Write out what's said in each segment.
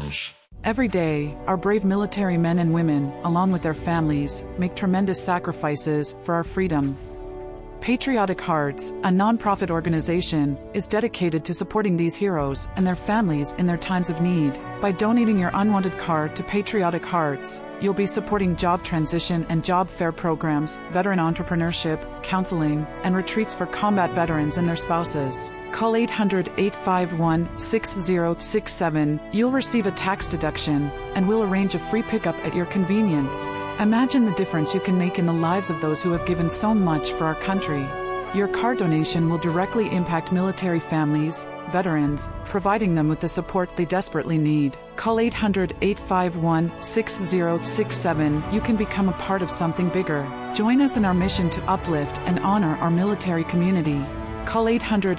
Orange. Every day, our brave military men and women, along with their families, make tremendous sacrifices for our freedom. Patriotic Hearts, a non-profit organization, is dedicated to supporting these heroes and their families in their times of need. By donating your unwanted card to Patriotic Hearts, you'll be supporting job transition and job fair programs, veteran entrepreneurship, counseling, and retreats for combat veterans and their spouses. Call 800-851-6067. You'll receive a tax deduction, and we'll arrange a free pickup at your convenience. Imagine the difference you can make in the lives of those who have given so much for our country. Your card donation will directly impact military families, veterans, providing them with the support they desperately need. Call 800-851-6067. You can become a part of something bigger. Join us in our mission to uplift and honor our military community. Call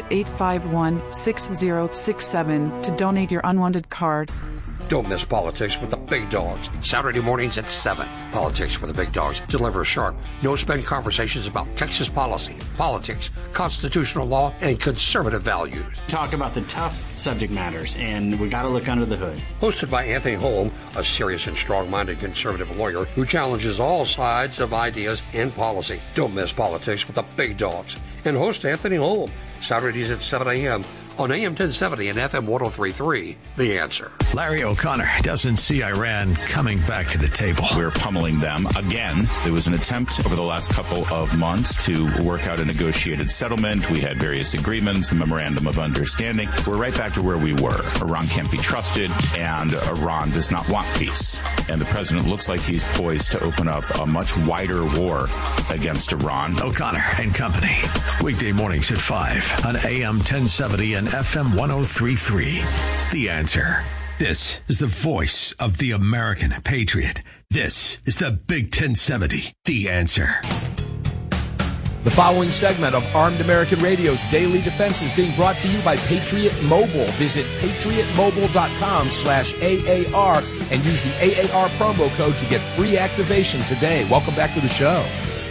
800-851-6067 to donate your unwanted card. Don't miss Politics with the Big Dogs. Saturday mornings at 7. Politics with the Big Dogs deliver sharp, no-spin conversations about Texas policy, politics, constitutional law, and conservative values. Talk about the tough subject matters, and we got to look under the hood. Hosted by Anthony Holm, a serious and strong-minded conservative lawyer who challenges all sides of ideas and policy. Don't miss Politics with the Big Dogs. And host Anthony Holm, Saturdays at 7 a.m. on AM 1070 and FM 103.3, The Answer. Larry O'Connor doesn't see Iran coming back to the table. We're pummeling them again. There was an attempt over the last couple of months to work out a negotiated settlement. We had various agreements, a memorandum of understanding. We're right back to where we were. Iran can't be trusted, and Iran does not want peace. And the president looks like he's poised to open up a much wider war against Iran. O'Connor and Company. Weekday mornings at 5 on AM 1070 and FM 103.3. The Answer. This is the voice of the American patriot. This is the Big 1070. The Answer. The following segment of Armed American Radio's Daily Defense is being brought to you by Patriot Mobile. Visit patriotmobile.com/AAR and use the AAR promo code to get free activation today. Welcome back to the show.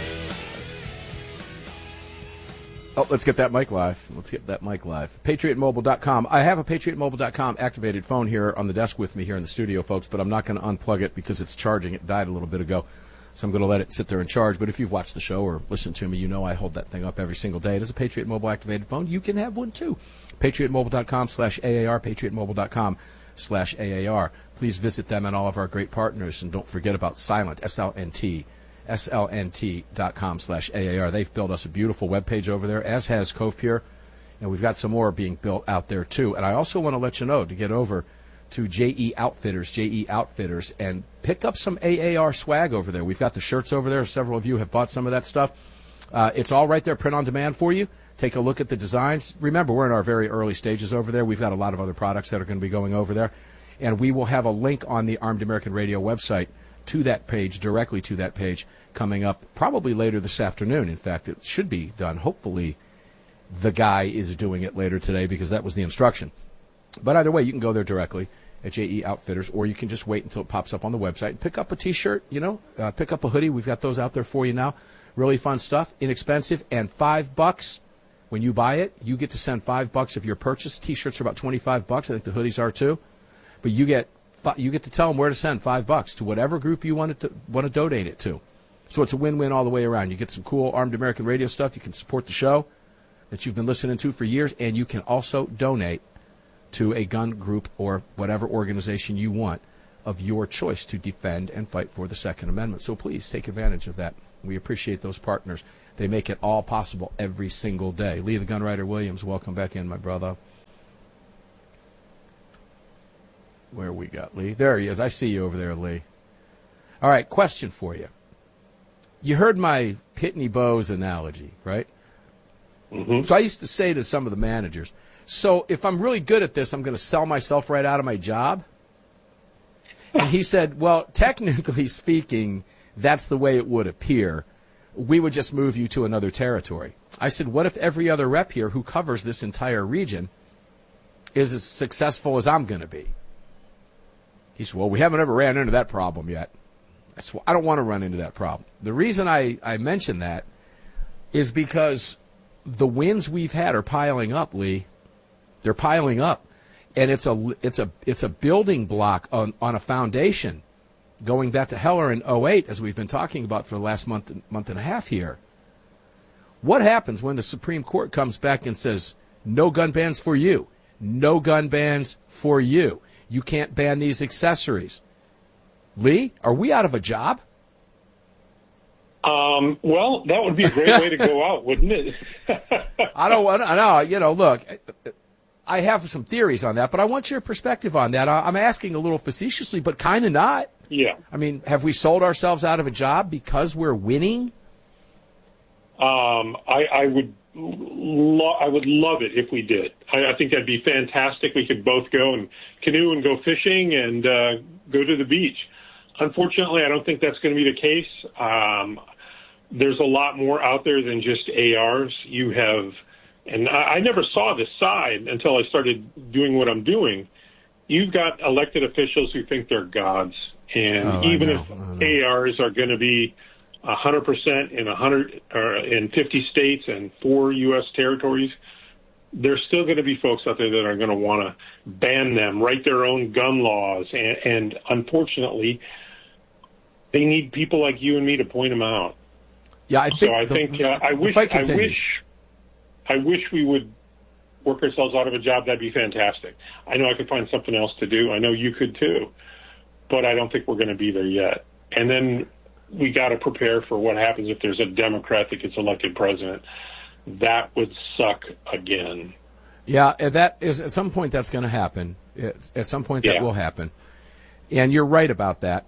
Oh, let's get that mic live. PatriotMobile.com. I have a PatriotMobile.com activated phone here on the desk with me here in the studio, folks, but I'm not going to unplug it because it's charging. It died a little bit ago, so I'm going to let it sit there and charge. But if you've watched the show or listened to me, you know I hold that thing up every single day. It is a Patriot Mobile activated phone. You can have one, too. PatriotMobile.com/AAR, PatriotMobile.com/AAR. Please visit them and all of our great partners, and don't forget about Silent, SLNT. slnt.com/AAR. They've built us a beautiful webpage over there, as has Cove Pure, and we've got some more being built out there too. And I also want to let you know to get over to JE Outfitters, and pick up some AAR swag over there. We've got the shirts over there. Several of you have bought some of that stuff. It's all right there, print on demand for you. Take a look at the designs. Remember, we're in our very early stages over there. We've got a lot of other products that are going to be going over there, and we will have a link on the Armed American Radio website to that page, directly to that page, coming up probably later this afternoon. In fact, it should be done. Hopefully the guy is doing it later today because that was the instruction. But either way, you can go there directly at JE Outfitters, or you can just wait until it pops up on the website and pick up a T-shirt, pick up a hoodie. We've got those out there for you now. Really fun stuff, inexpensive, and $5. When you buy it, you get to send $5 of your purchase. T-shirts are about $25. I think the hoodies are too. But you get to tell them where to send $5 to whatever group you want to donate it to. So it's a win-win all the way around. You get some cool Armed American Radio stuff. You can support the show that you've been listening to for years, and you can also donate to a gun group or whatever organization you want of your choice to defend and fight for the Second Amendment. So please take advantage of that. We appreciate those partners. They make it all possible every single day. Lee the Gunwriter Williams, welcome back in, my brother. Where we got Lee? There he is. I see you over there, Lee. All right, question for you. You heard my Pitney Bowes analogy, right? Mm-hmm. So I used to say to some of the managers, so if I'm really good at this, I'm going to sell myself right out of my job? And he said, well, technically speaking, that's the way it would appear. We would just move you to another territory. I said, what if every other rep here who covers this entire region is as successful as I'm going to be? He said, well, we haven't ever ran into that problem yet. I don't want to run into that problem. The reason I mention that is because the wins we've had are piling up, Lee. They're piling up. And it's a building block on a foundation going back to Heller in 2008, as we've been talking about for the last month and a half here. What happens when the Supreme Court comes back and says, no gun bans for you, no gun bans for you, you can't ban these accessories? Lee, are we out of a job? Well, that would be a great way to go out, wouldn't it? I know. Look, I have some theories on that, but I want your perspective on that. I'm asking a little facetiously, but kind of not. Yeah. I mean, have we sold ourselves out of a job because we're winning? I would love it if we did. I think that'd be fantastic. We could both go and canoe and go fishing and go to the beach. Unfortunately, I don't think that's going to be the case. There's a lot more out there than just ARs. You have, and I never saw this side until I started doing what I'm doing. You've got elected officials who think they're gods. And even if ARs are going to be 100% in 50 states and 4 U.S. territories, there's still going to be folks out there that are going to want to ban them, write their own gun laws, and unfortunately, they need people like you and me to point them out. Yeah, I wish we would work ourselves out of a job. That'd be fantastic. I know I could find something else to do. I know you could too, but I don't think we're going to be there yet. And then we got to prepare for what happens if there's a Democrat that gets elected president. That would suck again. Yeah, that is at some point that's going to happen. At some point that will happen, and you're right about that.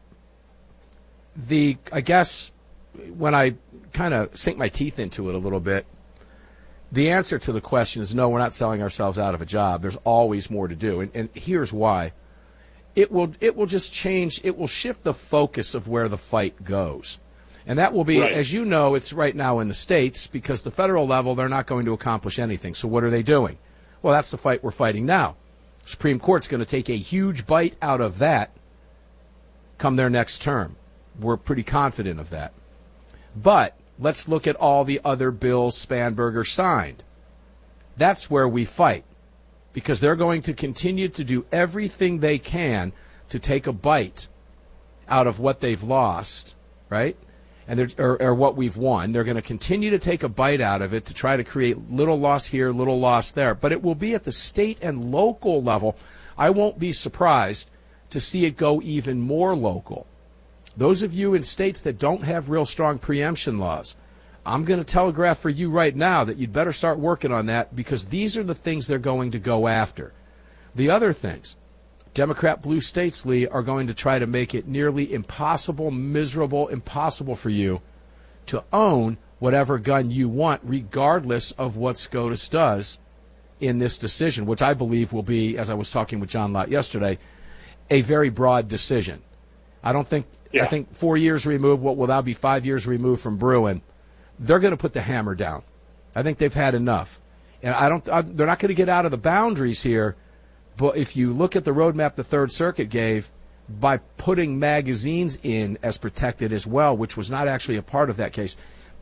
I guess when I kind of sink my teeth into it a little bit, the answer to the question is no, we're not selling ourselves out of a job. There's always more to do, and here's why. It will just change. It will shift the focus of where the fight goes. And that will be, as you know, it's right now in the states, because the federal level, they're not going to accomplish anything. So what are they doing? Well, that's the fight we're fighting now. Supreme Court's going to take a huge bite out of that come their next term. We're pretty confident of that. But let's look at all the other bills Spanberger signed. That's where we fight, because they're going to continue to do everything they can to take a bite out of what they've lost, right? And or what we've won. They're going to continue to take a bite out of it to try to create little loss here, little loss there. But it will be at the state and local level. I won't be surprised to see it go even more local. Those of you in states that don't have real strong preemption laws, I'm going to telegraph for you right now that you'd better start working on that, because these are the things they're going to go after. The other things, Democrat blue states, Lee, are going to try to make it nearly impossible, miserable, impossible for you to own whatever gun you want, regardless of what SCOTUS does in this decision, which I believe will be, as I was talking with John Lott yesterday, a very broad decision. I think 4 years removed, what will now be 5 years removed from Bruen, they're going to put the hammer down. I think they've had enough. And they're not going to get out of the boundaries here, but if you look at the roadmap the Third Circuit gave, by putting magazines in as protected as well, which was not actually a part of that case,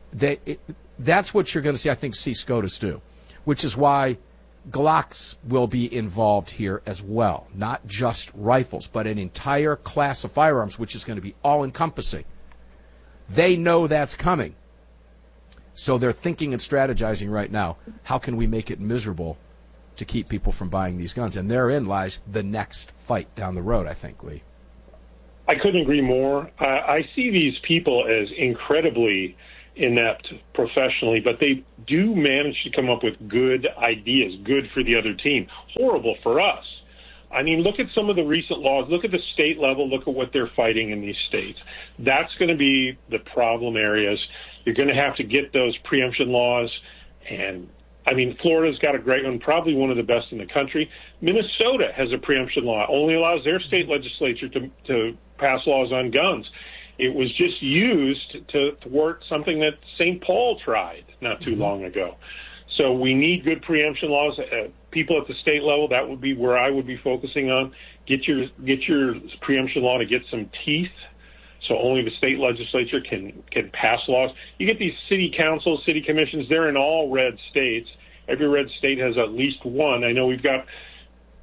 that's what you're going to see SCOTUS do, which is why Glocks will be involved here as well, not just rifles, but an entire class of firearms, which is going to be all-encompassing. They know that's coming. So they're thinking and strategizing right now, how can we make it miserable to keep people from buying these guns? And therein lies the next fight down the road, I think, Lee. I couldn't agree more. I see these people as incredibly inept professionally, but they do manage to come up with good ideas, good for the other team, horrible for us. I mean, look at some of the recent laws. Look at the state level. Look at what they're fighting in these states. That's going to be the problem areas. You're going to have to get those preemption laws. And, I mean, Florida's got a great one, probably one of the best in the country. Minnesota has a preemption law, only allows their state legislature to pass laws on guns. It was just used to thwart something that St. Paul tried not too long ago. So we need good preemption laws. People at the state level, that would be where I would be focusing on. Get your preemption law to get some teeth, so only the state legislature can pass laws. You get these city councils, city commissions, they're in all red states. Every red state has at least one. I know we've got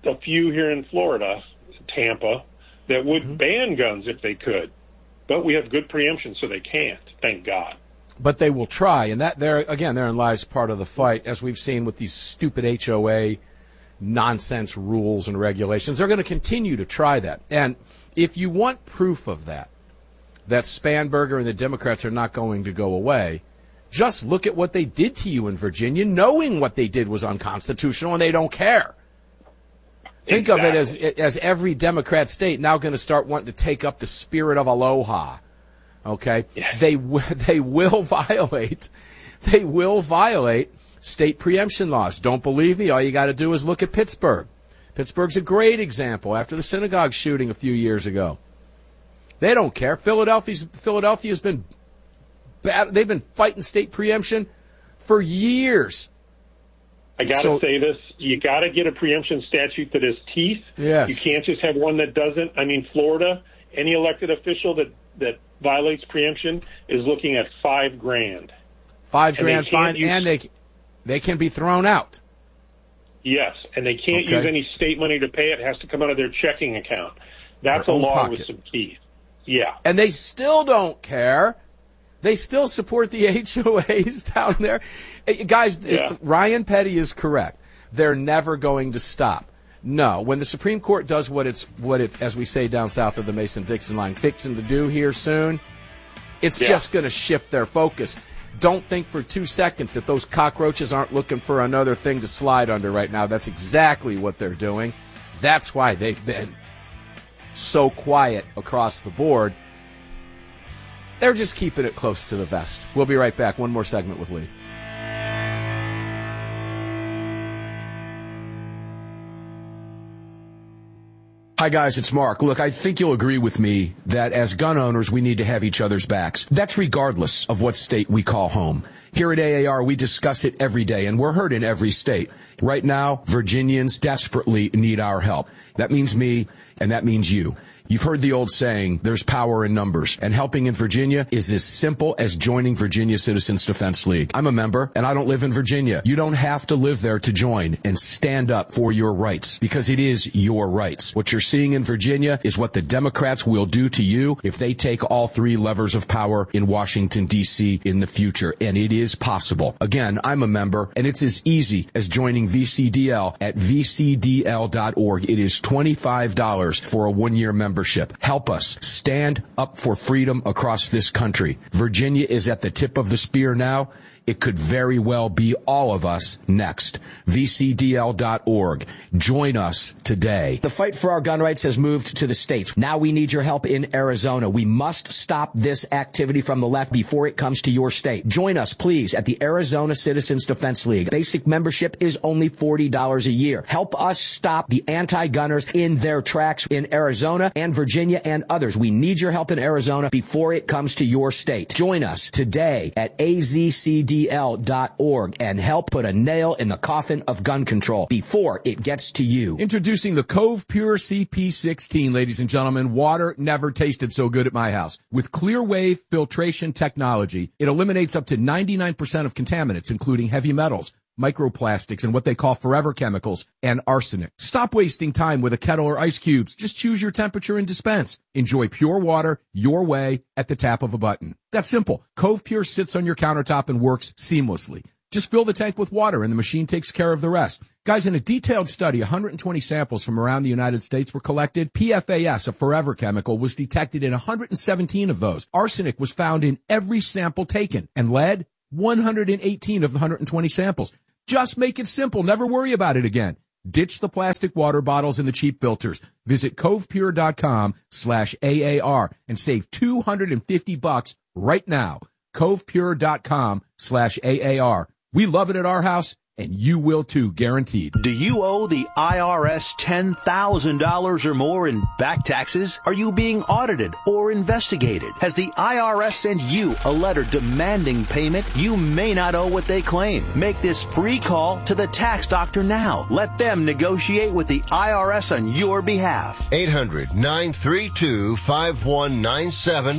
a few here in Florida, Tampa, that would ban guns if they could. But we have good preemption, so they can't, thank God. But they will try, and that therein lies part of the fight, as we've seen with these stupid HOA nonsense rules and regulations. They're going to continue to try that. And if you want proof of that Spanberger and the Democrats are not going to go away, just look at what they did to you in Virginia, knowing what they did was unconstitutional, and they don't care. Think of it as every Democrat state now going to start wanting to take up the spirit of aloha. Okay, yes. They will violate state preemption laws. Don't believe me? All you got to do is look at Pittsburgh. Pittsburgh's a great example. After the synagogue shooting a few years ago, they don't care. Philadelphia's been bad. They've been fighting state preemption for years. I got to say this. You got to get a preemption statute that has teeth. Yes. You can't just have one that doesn't. I mean, Florida, any elected official that violates preemption is looking at $5,000. $5,000 fine, and they can be thrown out. Yes, and they can't use any state money to pay it. It has to come out of their checking account. That's a law with some teeth. Yeah. And they still don't care. They still support the HOAs down there. Guys, Ryan Petty is correct. They're never going to stop. No, when the Supreme Court does what it's as we say down south of the Mason-Dixon line, fixing to do here soon, it's just going to shift their focus. Don't think for 2 seconds that those cockroaches aren't looking for another thing to slide under right now. That's exactly what they're doing. That's why they've been so quiet across the board. They're just keeping it close to the vest. We'll be right back. One more segment with Lee. Hi, guys, it's Mark. Look, I think you'll agree with me that as gun owners, we need to have each other's backs. That's regardless of what state we call home. Here at AAR, we discuss it every day, and we're heard in every state. Right now, Virginians desperately need our help. That means me, and that means you. You've heard the old saying, there's power in numbers, and helping in Virginia is as simple as joining Virginia Citizens Defense League. I'm a member, and I don't live in Virginia. You don't have to live there to join and stand up for your rights, because it is your rights. What you're seeing in Virginia is what the Democrats will do to you if they take all three levers of power in Washington, D.C. in the future, and it is possible. Again, I'm a member, and it's as easy as joining VCDL at vcdl.org. It is $25 for a one-year membership. Help us stand up for freedom across this country. Virginia is at the tip of the spear now. It could very well be all of us next. VCDL.org. Join us today. The fight for our gun rights has moved to the states. Now we need your help in Arizona. We must stop this activity from the left before it comes to your state. Join us, please, at the Arizona Citizens Defense League. Basic membership is only $40 a year. Help us stop the anti-gunners in their tracks in Arizona and Virginia and others. We need your help in Arizona before it comes to your state. Join us today at AZCDL.org and help put a nail in the coffin of gun control before it gets to you. Introducing the Cove Pure CP16, ladies and gentlemen. Water never tasted so good at my house. With clear wave filtration technology, it eliminates up to 99% of contaminants, including heavy metals, microplastics, and what they call forever chemicals, and arsenic. Stop wasting time with a kettle or ice cubes. Just choose your temperature and dispense. Enjoy pure water your way at the tap of a button. That's simple. Cove Pure sits on your countertop and works seamlessly. Just fill the tank with water and the machine takes care of the rest. Guys, in a detailed study, 120 samples from around the United States were collected. PFAS, a forever chemical, was detected in 117 of those. Arsenic was found in every sample taken, and lead, 118 of the 120 samples. Just make it simple. Never worry about it again. Ditch the plastic water bottles and the cheap filters. Visit covepure.com/AAR and save $250 right now. covepure.com/AAR. We love it at our house, and you will too, guaranteed. Do you owe the IRS $10,000 or more in back taxes? Are you being audited or investigated? Has the IRS sent you a letter demanding payment? You may not owe what they claim. Make this free call to the tax doctor now. Let them negotiate with the IRS on your behalf. 800-932-5197.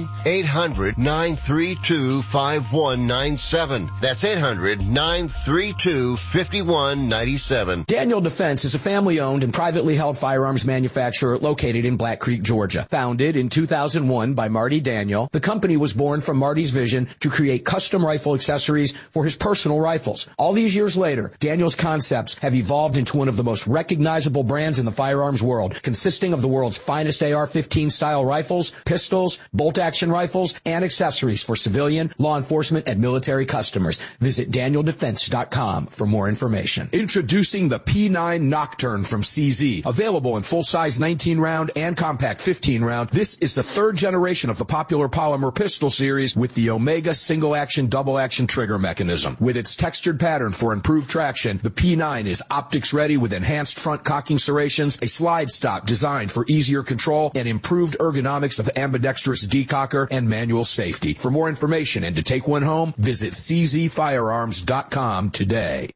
800-932-5197. That's 800-932-5197. 5197. Daniel Defense is a family-owned and privately held firearms manufacturer located in Black Creek, Georgia. Founded in 2001 by Marty Daniel, the company was born from Marty's vision to create custom rifle accessories for his personal rifles. All these years later, Daniel's concepts have evolved into one of the most recognizable brands in the firearms world, consisting of the world's finest AR-15 style rifles, pistols, bolt-action rifles, and accessories for civilian, law enforcement, and military customers. Visit DanielDefense.com for more information. Introducing the P9 Nocturne from CZ. Available in full-size 19-round and compact 15-round, this is the third generation of the popular polymer pistol series with the Omega single-action, double-action trigger mechanism. With its textured pattern for improved traction, the P9 is optics-ready with enhanced front cocking serrations, a slide stop designed for easier control, and improved ergonomics of ambidextrous decocker and manual safety. For more information and to take one home, visit czfirearms.com today.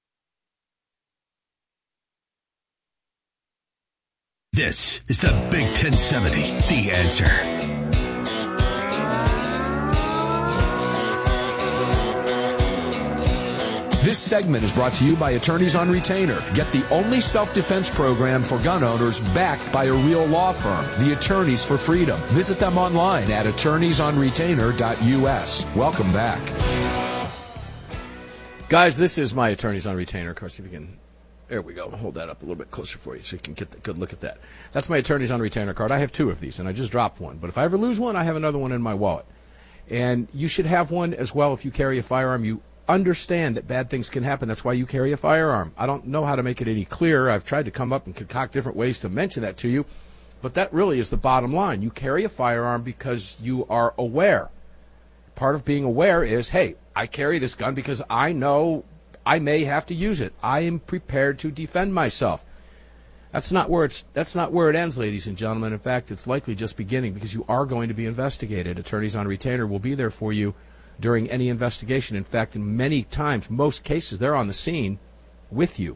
This is the Big 1070, The Answer. This segment is brought to you by Attorneys on Retainer. Get the only self-defense program for gun owners backed by a real law firm, the Attorneys for Freedom. Visit them online at attorneysonretainer.us. Welcome back. Guys, this is my Attorneys on Retainer. Of course, if you can... There we go. Hold that up a little bit closer for you so you can get a good look at that. That's my Attorneys on Retainer card. I have two of these, and I just dropped one. But if I ever lose one, I have another one in my wallet. And you should have one as well if you carry a firearm. You understand that bad things can happen. That's why you carry a firearm. I don't know how to make it any clearer. I've tried to come up and concoct different ways to mention that to you. But that really is the bottom line. You carry a firearm because you are aware. Part of being aware is, hey, I carry this gun because I know I may have to use it. I am prepared to defend myself. That's not where it ends, ladies and gentlemen. In fact, it's likely just beginning because you are going to be investigated. Attorneys on Retainer will be there for you during any investigation. In fact, in many times, most cases, they're on the scene with you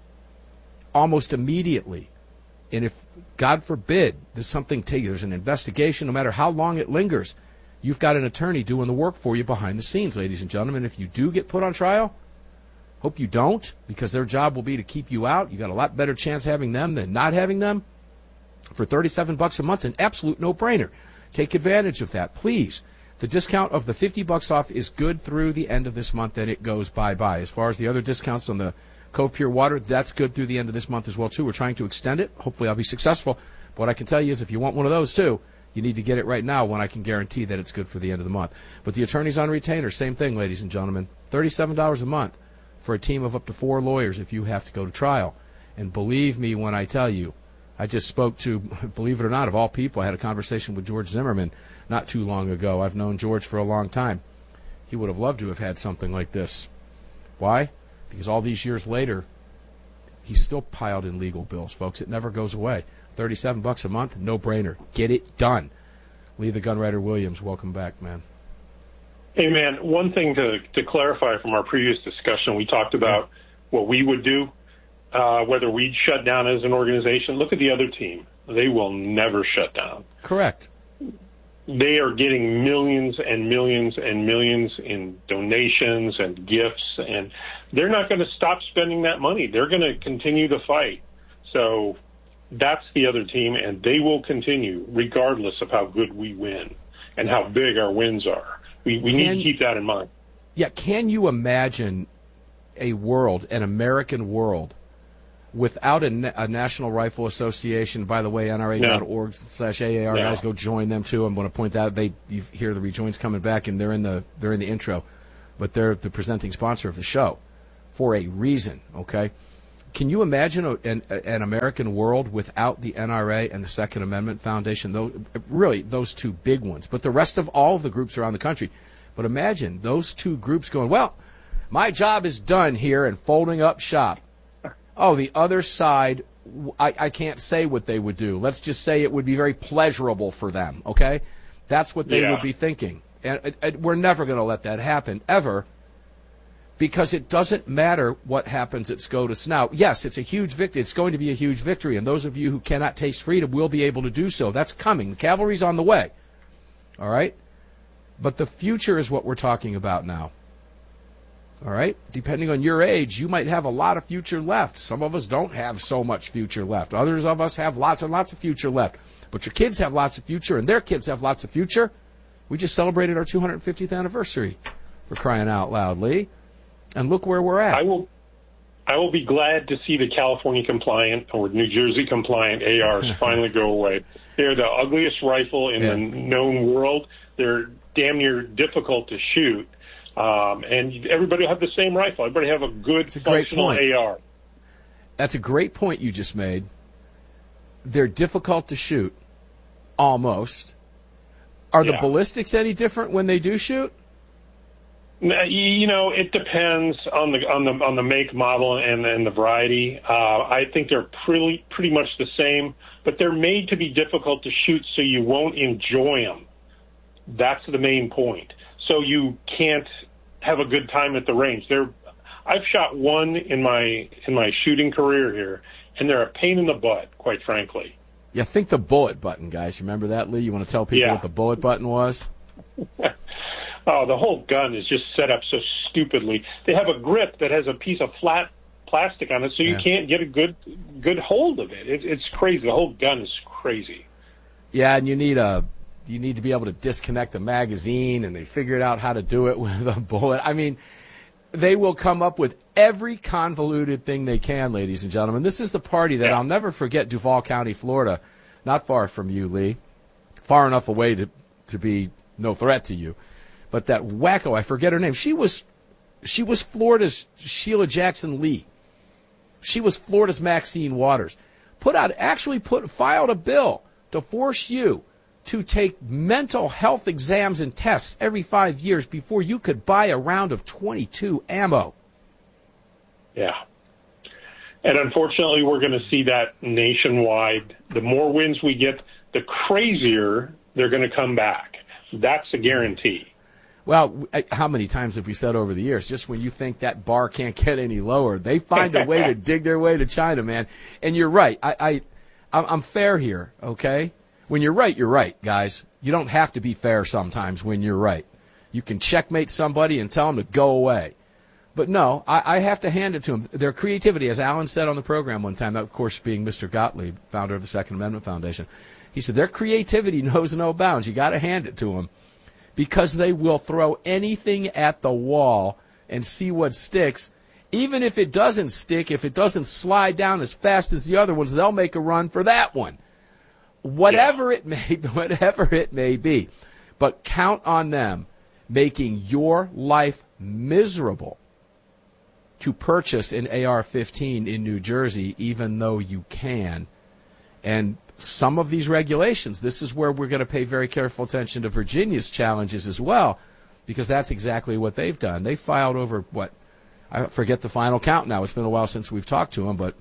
almost immediately. And if, God forbid, there's an investigation, no matter how long it lingers, you've got an attorney doing the work for you behind the scenes, ladies and gentlemen. If you do get put on trial, hope you don't, because their job will be to keep you out. You got a lot better chance having them than not having them. For $37 a month, an absolute no-brainer. Take advantage of that, please. The discount of the $50 off is good through the end of this month, and it goes bye-bye. As far as the other discounts on the Cove Pure Water, that's good through the end of this month as well, too. We're trying to extend it. Hopefully I'll be successful. But what I can tell you is if you want one of those, too, you need to get it right now when I can guarantee that it's good for the end of the month. But the Attorneys on Retainer, same thing, ladies and gentlemen. $37 a month for a team of up to 4 lawyers if you have to go to trial. And believe me when I tell you, I just spoke to, believe it or not, of all people, I had a conversation with George Zimmerman not too long ago. I've known George for a long time. He would have loved to have had something like this. Why? Because all these years later, he's still piled in legal bills, folks. It never goes away. $37 a month, no-brainer. Get it done. Lee the Gunwriter Williams, welcome back, man. Hey, man, one thing to clarify from our previous discussion, we talked about what we would do, whether we'd shut down as an organization. Look at the other team. They will never shut down. Correct. They are getting millions and millions and millions in donations and gifts, and they're not going to stop spending that money. They're going to continue to fight. So that's the other team, and they will continue regardless of how good we win and how big our wins are. We need to keep that in mind. Yeah, can you imagine a world, an American world, without a National Rifle Association? By the way, NRA.org/AAR, No. guys, go join them too. I'm going to point out you hear the rejoins coming back, and they're in the intro, but they're the presenting sponsor of the show for a reason. Okay, can you imagine an American world without the NRA and the Second Amendment Foundation? Really, those two big ones. But the rest of all of the groups around the country. But imagine those two groups going, well, my job is done here and folding up shop. Oh, the other side, I can't say what they would do. Let's just say it would be very pleasurable for them, okay? That's what they would be thinking. And we're never going to let that happen, ever. Because it doesn't matter what happens at SCOTUS now. Yes, it's a huge victory. It's going to be a huge victory, and those of you who cannot taste freedom will be able to do so. That's coming. The cavalry's on the way. All right? But the future is what we're talking about now. All right? Depending on your age, you might have a lot of future left. Some of us don't have so much future left. Others of us have lots and lots of future left. But your kids have lots of future, and their kids have lots of future. We just celebrated our 250th anniversary, for crying out loud, Lee. And look where we're at. I will be glad to see the California compliant or New Jersey compliant ARs finally go away. They're the ugliest rifle in the known world. They're damn near difficult to shoot. And everybody will have the same rifle. Everybody have a good functional AR. That's a great point you just made. They're difficult to shoot, almost. Are the ballistics any different when they do shoot? You know, it depends on the make, model, and the variety. I think they're pretty much the same, but they're made to be difficult to shoot so you won't enjoy them. That's the main point. So you can't have a good time at the range. I've shot one in my shooting career here, and they're a pain in the butt, quite frankly. Yeah, think the bullet button, guys. Remember that, Lee? You want to tell people what the bullet button was? Oh, the whole gun is just set up so stupidly. They have a grip that has a piece of flat plastic on it, so you can't get a good hold of it. It's crazy. The whole gun is crazy. Yeah, and you need to be able to disconnect the magazine, and they figured out how to do it with a bullet. I mean, they will come up with every convoluted thing they can, ladies and gentlemen. This is the party that I'll never forget. Duval County, Florida, not far from you, Lee, far enough away to be no threat to you. But that wacko, I forget her name. She was Florida's Sheila Jackson Lee. She was Florida's Maxine Waters. Filed a bill to force you to take mental health exams and tests every 5 years before you could buy a round of .22 ammo. Yeah. And unfortunately, we're going to see that nationwide. The more wins we get, the crazier they're going to come back. That's a guarantee. Well, how many times have we said over the years, just when you think that bar can't get any lower, they find a way to dig their way to China, man. And you're right. I'm fair here, okay? When you're right, guys. You don't have to be fair sometimes when you're right. You can checkmate somebody and tell them to go away. But no, I have to hand it to them. Their creativity, as Alan said on the program one time, of course being Mr. Gottlieb, founder of the Second Amendment Foundation, he said their creativity knows no bounds. You got to hand it to them because they will throw anything at the wall and see what sticks. Even if it doesn't stick, if it doesn't slide down as fast as the other ones, they'll make a run for that one. Whatever it may be. But count on them making your life miserable to purchase an AR-15 in New Jersey, even though you can. And some of these regulations, this is where we're going to pay very careful attention to Virginia's challenges as well, because that's exactly what they've done. They filed over, I forget the final count now. It's been a while since we've talked to them, but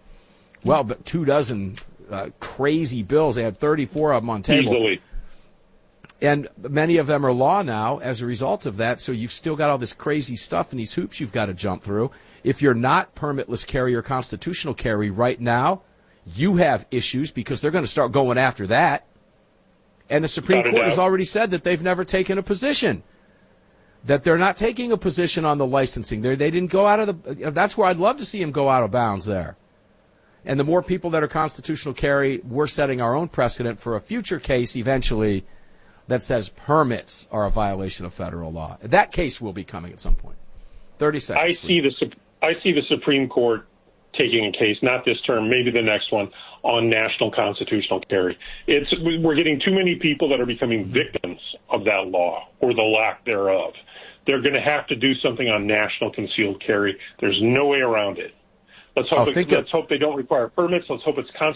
24 crazy bills. They had 34 of them on table. Easily. And many of them are law now as a result of that, so you've still got all this crazy stuff and these hoops you've got to jump through. If you're not permitless carry or constitutional carry right now, you have issues because they're going to start going after that. And the Supreme Court has already said that they've never taken a position, that they're not taking a position on the licensing. They didn't go out of the – that's where I'd love to see them go out of bounds there. And the more people that are constitutional carry, we're setting our own precedent for a future case eventually that says permits are a violation of federal law. That case will be coming at some point. 30 seconds. I see the Supreme Court taking a case, not this term, maybe the next one, on national constitutional carry. We're getting too many people that are becoming victims of that law or the lack thereof. They're going to have to do something on national concealed carry. There's no way around it. Let's hope they don't require permits. Let's hope it's constitutional.